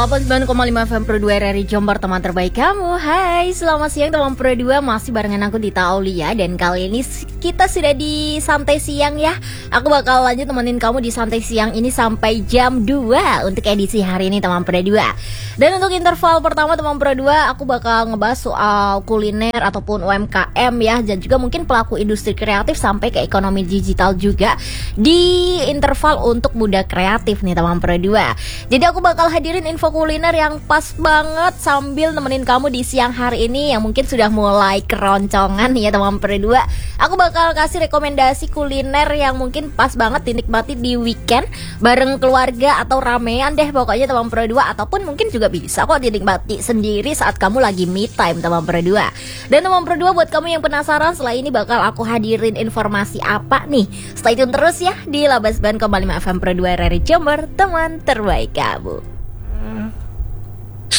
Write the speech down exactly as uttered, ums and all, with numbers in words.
sembilan koma lima F M Pro dua R R I Jombor, teman terbaik kamu. Hai, selamat siang teman Pro dua. Masih barengan aku Dita Aulia. Dan kali ini kita sudah di santai siang ya. Aku bakal lanjut temenin kamu di santai siang ini sampai jam dua untuk edisi hari ini teman Pro dua. Dan untuk interval pertama teman Pro dua, aku bakal ngebahas soal kuliner ataupun U M K M ya. Dan juga mungkin pelaku industri kreatif sampai ke ekonomi digital juga di interval untuk muda kreatif nih teman Pro dua. Jadi aku bakal hadirin info kuliner yang pas banget sambil nemenin kamu di siang hari ini yang mungkin sudah mulai keroncongan ya teman Pro dua. Aku bakal kasih rekomendasi kuliner yang mungkin pas banget dinikmati di weekend bareng keluarga atau ramean deh pokoknya teman Pro dua, ataupun mungkin juga bisa kok dinikmati sendiri saat kamu lagi me time teman Pro dua. Dan teman Pro dua, buat kamu yang penasaran, setelah ini bakal aku hadirin informasi apa nih, stay tune terus ya di Labas sembilan koma lima F M Pro dua R R I Jombor, teman terbaik kamu.